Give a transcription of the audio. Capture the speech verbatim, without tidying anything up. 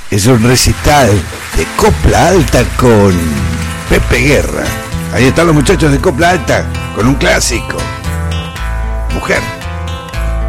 es un recital de Copla Alta con Pepe Guerra. Ahí están los muchachos de Copla Alta con un clásico. Mujer.